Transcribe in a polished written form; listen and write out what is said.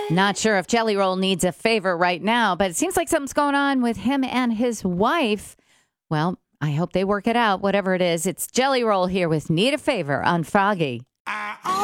Not sure if Jelly Roll needs a favor right now, but it seems like something's going on with him and his wife. Well, I hope they work it out, whatever it is. It's Jelly Roll here with Need a Favor on Froggy.